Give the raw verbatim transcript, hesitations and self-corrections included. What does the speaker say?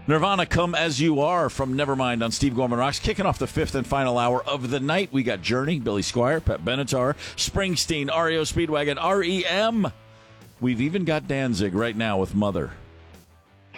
Nirvana, Come As You Are from Nevermind on Steve Gorman Rocks. Kicking off the fifth and final hour of the night, we got Journey, Billy Squier, Pat Benatar, Springsteen, R E O Speedwagon, R E M. We've even got Danzig right now with Mother.